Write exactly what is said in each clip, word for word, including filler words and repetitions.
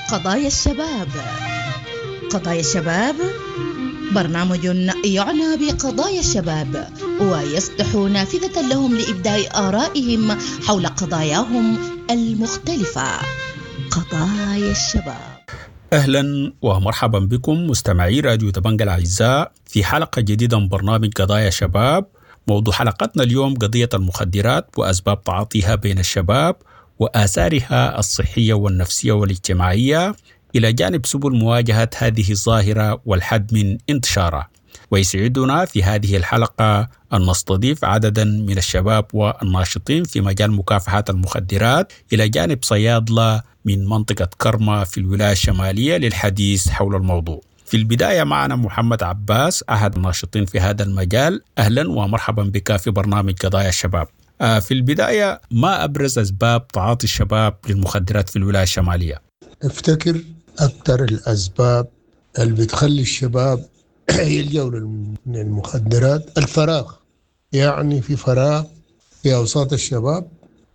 قضايا الشباب. قضايا الشباب برنامج يعنى بقضايا الشباب ويصلح نافذة لهم لإبداء آرائهم حول قضاياهم المختلفة. قضايا الشباب. أهلا ومرحبا بكم مستمعي راديو دبنجة الأعزاء في حلقة جديدة من برنامج قضايا شباب. موضوع حلقتنا اليوم قضية المخدرات وأسباب تعاطيها بين الشباب وآثارها الصحية والنفسية والاجتماعية إلى جانب سبل مواجهة هذه الظاهرة والحد من انتشارها. ويسعدنا في هذه الحلقة أن نستضيف عددا من الشباب والناشطين في مجال مكافحة المخدرات إلى جانب صيادلة من منطقة كرما في الولاية الشمالية للحديث حول الموضوع. في البداية معنا محمد عباس أحد الناشطين في هذا المجال. أهلا ومرحبا بك في برنامج قضايا الشباب. في البداية، ما أبرز أسباب تعاطي الشباب للمخدرات في الولاية الشمالية؟ افتكر أكثر الأسباب اللي بتخلي الشباب يلجأوا للمخدرات الفراغ. يعني في فراغ في أوساط الشباب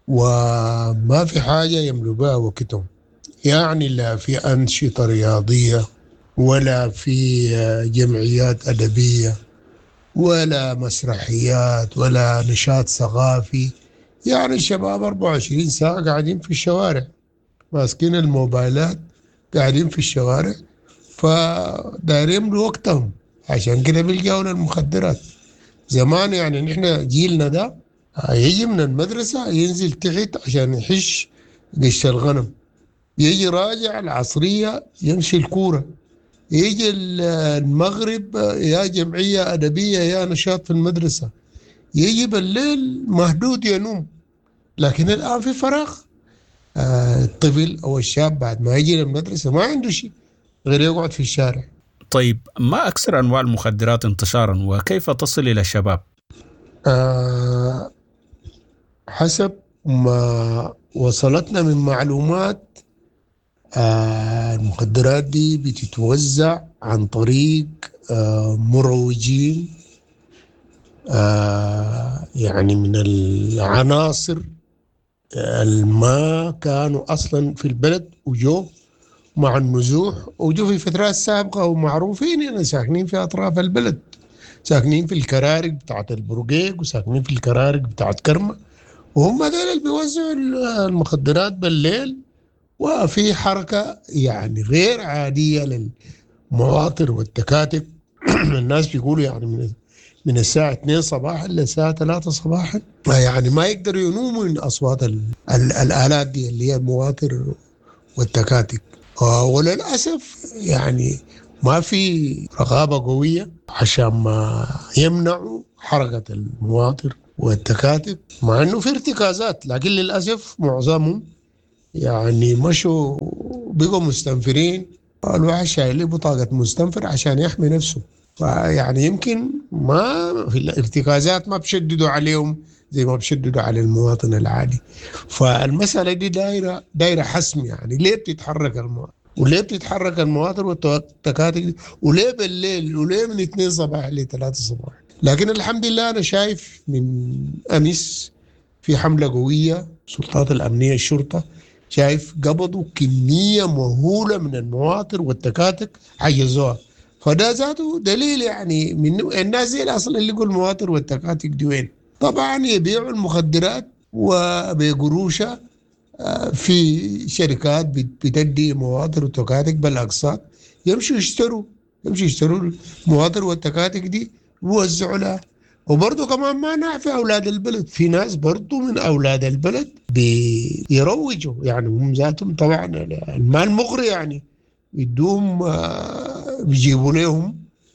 وما في حاجة يملوا بها وقتهم، يعني لا في أنشطة رياضية ولا في جمعيات أدبية ولا مسرحيات ولا نشاط ثقافي. يعني الشباب أربعة وعشرين ساعة قاعدين في الشوارع ماسكين الموبايلات، قاعدين في الشوارع، فدايرين وقتهم، عشان كده بيلجأوا للمخدرات. زمان يعني نحن جيلنا ده يجي من المدرسة ينزل تحت عشان يحش قش الغنم، يجي راجع العصرية يمشي الكورة، يجي المغرب يا جمعية أدبية يا نشاط في المدرسة، يجي بالليل مهدود ينوم. لكن الآن في فراغ. آه الطفل أو الشاب بعد ما يجي للمدرسة ما عنده شيء غير يقعد في الشارع. طيب، ما أكثر أنواع المخدرات انتشارا وكيف تصل إلى الشباب؟ آه حسب ما وصلتنا من معلومات، آه المخدرات دي بتتوزع عن طريق آه مروجين، آه يعني من العناصر الما كانوا أصلا في البلد وجو مع النزوح وجو في فترات سابقة ومعروفين يعني ساكنين في أطراف البلد، ساكنين في الكرارق بتاعت البرقيق وساكنين في الكرارق بتاعت كرمة، وهم دول اللي بيوزعوا المخدرات بالليل. وفي حركة يعني غير عادية للمواطن والتكاتك. الناس بيقولوا يعني من من الساعة اثنين صباحا للساعة ثلاثة صباحا يعني ما يقدروا ينوموا من أصوات ال ال الآلات دي اللي هي المواطر والتكاتك. وللأسف يعني ما في رقابة قوية عشان ما يمنعوا حركة المواطر والتكاتك، مع أنه في ارتكازات، لكن للأسف معظمهم يعني مشوا بقوا مستنفرين. الواحد شايل بطاقة مستنفر عشان يحمي نفسه. يعني يمكن ما في الارتكازات ما بشددوا عليهم زي ما بشددوا على المواطن العادي. فالمسألة دي دايرة دايرة حسم. يعني ليه بتتحرك المواطن وليه بتتحرك المواطن والتكاتك وليه بالليل وليه من اثنين صباح لثلاثة صباح؟ لكن الحمد لله أنا شايف من أمس في حملة قوية سلطات الأمنية الشرطة، شايف قبضوا كمية مهولة من المواطن والتكاتك حيزوها. فده ذاته دليل يعني من الناس زي اصلا اللي يقول المواطن والتكاتك دي وين. طبعا يبيعوا المخدرات وبقروشة في شركات بتدي مواطن والتكاتك بالاقساط، يمشوا يشتروا يمشوا يشتروا المواطن والتكاتك دي ويوزعوا لها. وبرضه كمان ما نعفي أولاد البلد، في ناس برضه من أولاد البلد بيروجوا، يعني هم ذاتهم طبعا المال مغري، يعني يدوهم بيجيبوا لهم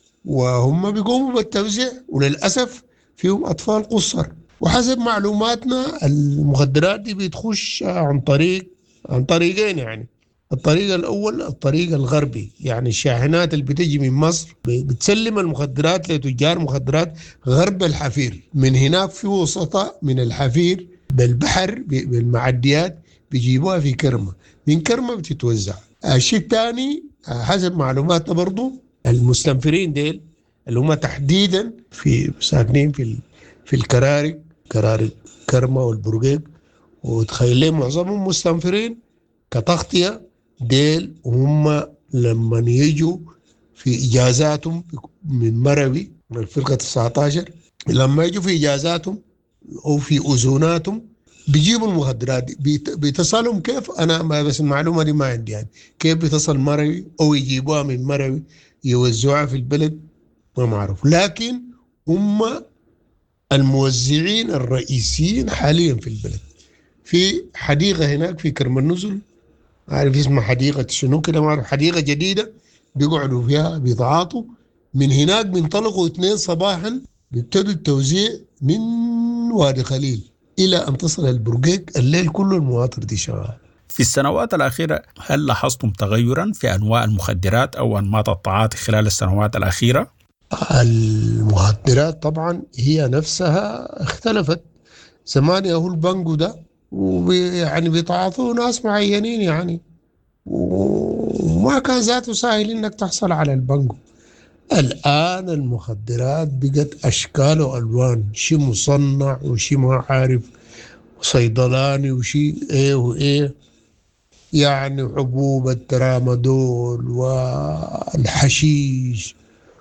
وهم بيقوموا بالتوزيع، وللأسف فيهم أطفال قصر. وحسب معلوماتنا المخدرات دي بتخش عن طريق عن طريقين. يعني الطريق الأول الطريق الغربي، يعني الشاحنات اللي بتجي من مصر بتسلم المخدرات لتجار مخدرات غرب الحفير، من هناك في وسطاء من الحفير بالبحر بالمعديات بيجيبوها في كرمة، من كرمة بتتوزع. الشيء الثاني حسب معلوماتنا برضو المستنفرين ديل اللي هم تحديدا في ساكنين في في الكرارق كرارق كرمة والبرقيق، وتخيل معظمهم مستنفرين كتغطية ديل هم لما يجوا في إجازاتهم من مروي من الفرقة تسعة عشر، لما يجوا في إجازاتهم أو في أذوناتهم بيجيبوا المخدرات. بيتصلهم كيف؟ أنا بس المعلومة دي ما عندي، يعني كيف بيتصل مروي أو يجيبوها من مروي يوزعوها في البلد ما معروف، لكن هم الموزعين الرئيسيين حاليا في البلد. في حديقة هناك في كرم النزل، عارف اسمها حديقة شنو كده، ما أعرف، حديقة جديدة بيقعدوا فيها بيتعاطوا. من هناك بينطلقوا اثنين صباحا بيبتدوا التوزيع من وادي خليل إلى أن تصل البرقيق. الليل كله المواطر دي شغال. في السنوات الأخيرة هل لاحظتم تغيرا في أنواع المخدرات أو أنماط التعاطي خلال السنوات الأخيرة؟ المخدرات طبعا هي نفسها اختلفت. زمان يهو البانجو ده ويعني بيتعاطوا ناس معينين يعني، وما كان ذاته سهل انك تحصل على البانجو. الآن المخدرات بقت أشكال وألوان، شي مصنع وشي ما عارف صيدلاني وشي ايه وايه، يعني حبوب الترامادول والحشيش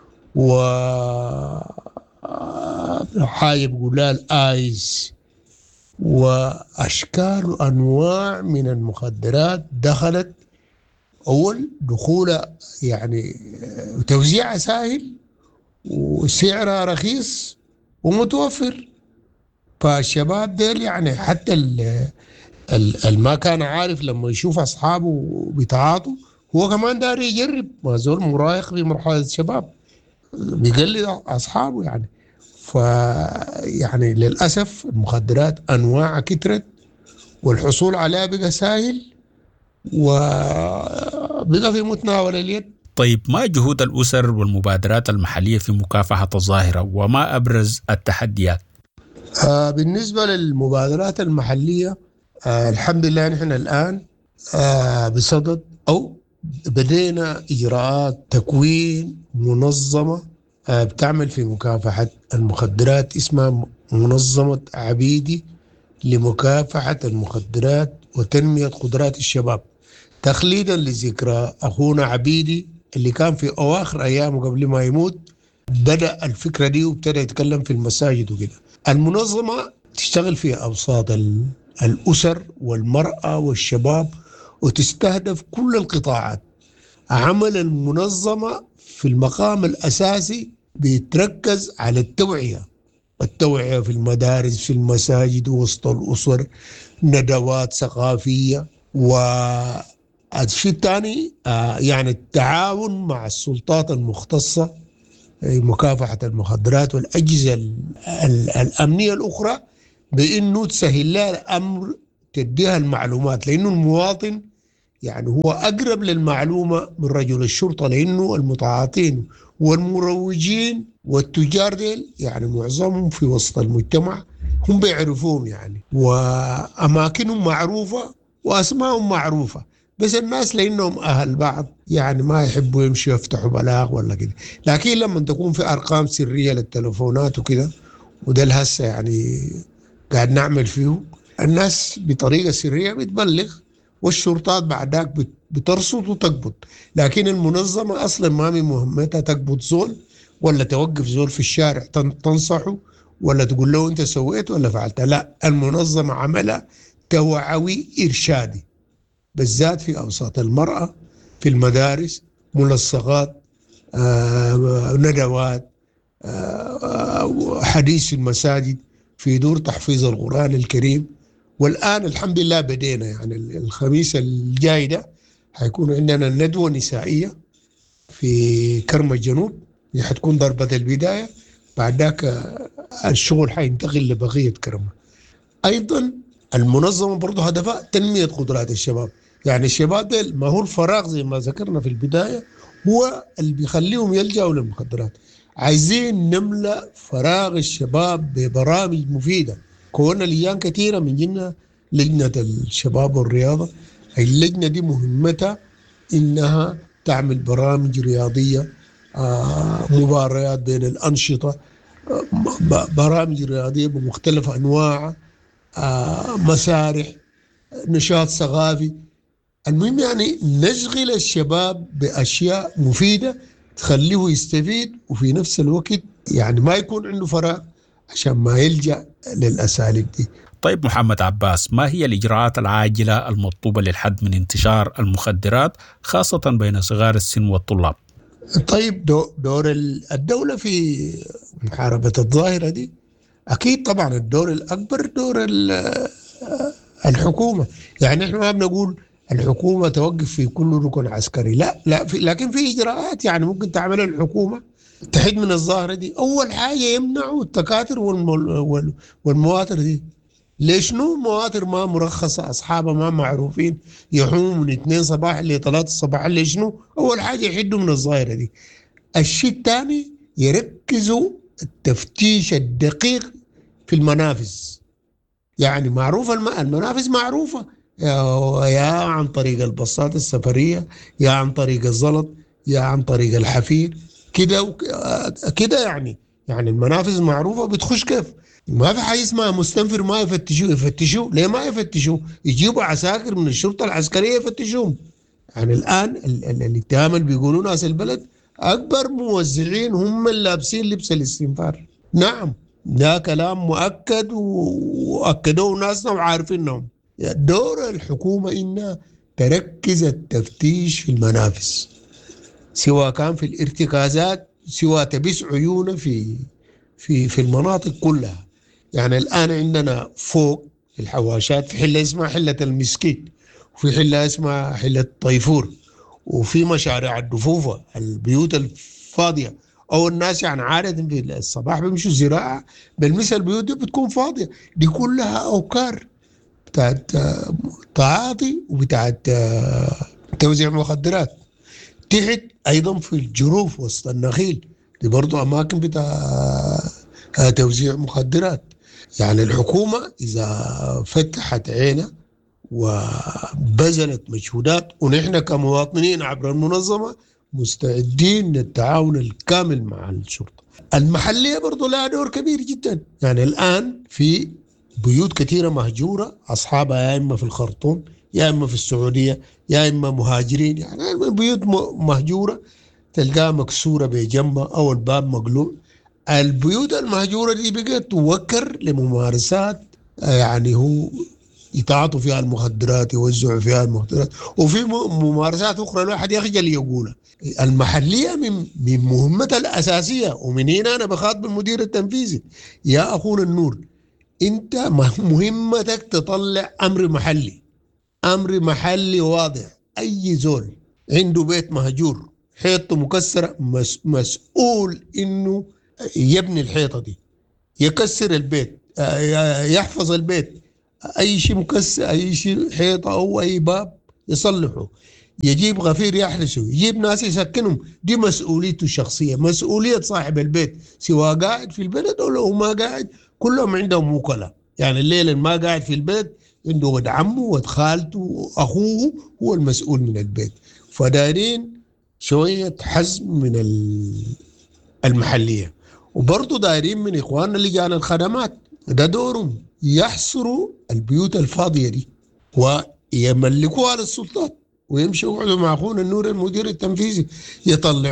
وحاجة بيقولها الآيس، وأشكال وأنواع من المخدرات دخلت. أول دخولها يعني توزيعها سهل وسعرها رخيص ومتوفر، فالشباب ديل يعني حتى اللي ما كان عارف لما يشوف أصحابه بيتعاطوا هو كمان دار يجرب، ما زول مراهق في مرحلة الشباب بيقلد أصحابه يعني. فيعني للأسف المخدرات أنواع كترت والحصول عليها بقى سهل وبقى في متناول اليد. طيب، ما جهود الأسر والمبادرات المحلية في مكافحة الظاهرة وما أبرز التحديات؟ آه بالنسبة للمبادرات المحلية آه الحمد لله نحن الآن آه بصدد أو بدينا إجراءات تكوين منظمة آه بتعمل في مكافحة المخدرات، اسمها منظمة عبيدي لمكافحة المخدرات وتنمية قدرات الشباب، تخليدا لذكرى أخونا عبيدي اللي كان في أواخر أيامه قبل ما يموت بدأ الفكرة دي وابتدى يتكلم في المساجد وكده. المنظمة تشتغل في أوساط الأسر والمرأة والشباب وتستهدف كل القطاعات. عمل المنظمة في المقام الأساسي بيتركز على التوعية، التوعية في المدارس في المساجد وسط الأسر، ندوات ثقافية، والشيء الثاني يعني التعاون مع السلطات المختصة مكافحة المخدرات والأجهزة الأمنية الأخرى بأنه تسهل لها الأمر، تديها المعلومات، لأنه المواطن يعني هو أقرب للمعلومة من رجل الشرطة، لأنه المتعاطين والمروجين والتجار ديل يعني معظمهم في وسط المجتمع هم بيعرفوهم يعني، وأماكنهم معروفة وأسمائهم معروفة، بس الناس لأنهم أهل بعض يعني ما يحبوا يمشوا يفتحوا بلاغ ولا كده. لكن لما تكون في أرقام سرية للتلفونات وكده، وده الهسه يعني قاعد نعمل فيه، الناس بطريقة سرية بتبلغ والشرطات بعدك بترصد وتقبض. لكن المنظمة أصلا ما من مهمتها تقبض زول ولا توقف زول في الشارع تنصحه ولا تقول له أنت سويت ولا فعلت، لا، المنظمة عملها توعوي إرشادي، بالذات في أوساط المرأة، في المدارس، ملصقات، آه، ندوات، آه، حديث في المساجد، في دور تحفيظ القرآن الكريم. والآن الحمد لله بدينا يعني الخميس الجاي ده حيكون عندنا ندوة نسائية في كرم الجنوب، هي حتكون ضربة البداية، بعد ذاك الشغل حينتقل لبقية كرم. أيضا المنظمة برضو هدفها تنمية قدرات الشباب، يعني الشباب ده ما هو الفراغ زي ما ذكرنا في البداية هو اللي بيخليهم يلجأوا للمخدرات. عايزين نملأ فراغ الشباب ببرامج مفيدة. كونا ليان كثيرة من جنة لجنة الشباب والرياضة، اللجنة دي مهمتها إنها تعمل برامج رياضية، آه مباريات بين الأنشطة، آه برامج رياضية بمختلف أنواعها، آه مسارح، نشاط ثقافي، المهم يعني نشغل الشباب بأشياء مفيدة تخليه يستفيد، وفي نفس الوقت يعني ما يكون عنده فراغ عشان ما يلجأ للأساليب دي. طيب محمد عباس، ما هي الإجراءات العاجلة المطلوبة للحد من انتشار المخدرات خاصة بين صغار السن والطلاب؟ طيب دور الدولة في محاربة الظاهرة دي، أكيد طبعا الدور الأكبر دور الحكومة. يعني إحنا ما بنقول الحكومة توقف في كل ركن عسكري، لا لا في، لكن في إجراءات يعني ممكن تعملها الحكومة تحد من الظاهرة دي. أول حاجة يمنعوا التكاتر والمواتر دي. ليش نو مواتر ما مرخصة، أصحابها ما معروفين، يحوموا من اثنين صباح لثلاثة صباح؟ ليش نو؟ أول حاجة يحدوا من الظاهرة دي. الشيء الثاني يركزوا التفتيش الدقيق في المنافذ. يعني معروفة المنافذ معروفة، يا عن طريق البصات السفرية، يا عن طريق الزلط، يا عن طريق الحفير، كده كده يعني يعني المنافذ معروفة بتخش كيف. ما في حاجة اسمها مستنفر ما يفتشوه. يفتشوه ليه ما يفتشوه؟ يجيبوا عساكر من الشرطة العسكرية يفتشوهم. يعني الآن الاتهام اللي بيقولوا ناس البلد أكبر موزعين هم اللي لابسين لبس الاستنفار. نعم ده كلام مؤكد وأكدوه ناسنا وعارفينهم. دور الحكومة إنها تركز التفتيش في المنافذ، سواء كان في الارتكازات، سواء تبس عيونه في في في المناطق كلها. يعني الآن عندنا فوق في الحواشات في حلة اسمها حلة المسكيت، وفي حلة اسمها حلة طيفور، وفي مشاريع الدفوفة البيوت الفاضية، أو الناس يعني عادة في الصباح بيمشوا زراعة بالمثل البيوت دي بتكون فاضية، دي كلها أوكار بتاعت تعاطي وبتاعت توزيع مخدرات. تحت أيضا في الجروف وسط النخيل دي برضو أماكن بتاع توزيع مخدرات. يعني الحكومة إذا فتحت عينها وبذلت مجهودات، ونحن كمواطنين عبر المنظمة مستعدين للتعاون الكامل مع الشرطة المحلية، برضو لها دور كبير جدا. يعني الآن في بيوت كثيرة مهجورة أصحابها يا إما في الخرطوم يا إما في السعودية يا إما مهاجرين، يعني بيوت مهجورة تلقاها مكسورة بجنبها أو الباب مقلوع. البيوت المهجورة دي بقت توكر لممارسات يعني هو يتعاطوا فيها المخدرات، يوزعوا فيها المخدرات، وفي ممارسات أخرى الواحد يخجل يقولها. المحلية من من مهمتها الأساسية، ومن هنا أنا بخاطب المدير التنفيذي، يا أخونا النور أنت مهمتك تطلع أمر محلي، أمر محلي واضح. أي زول عنده بيت مهجور حيطه مكسرة مسؤول إنه يبني الحيطة دي، يكسر البيت، يحفظ البيت، أي شيء مكسر، أي شيء حيطة أو أي باب يصلحه، يجيب غفير يحرسه، يجيب ناس يسكنهم. دي مسؤوليته الشخصية، مسؤولية صاحب البيت سواء قاعد في البلد أو لو ما قاعد، كلهم عندهم وكلاء. يعني الليل اللي ما قاعد في البيت عنده ود عمه ود خالته وأخوه هو المسؤول من البيت. فدارين شوية حزم من المحلية، وبرضو دارين من إخواننا لجان الخدمات ده دورهم يحصروا البيوت الفاضية دي ويملكوها للسلطات، ويمشوا يقعدوا مع أخونا النور المدير التنفيذي يطلع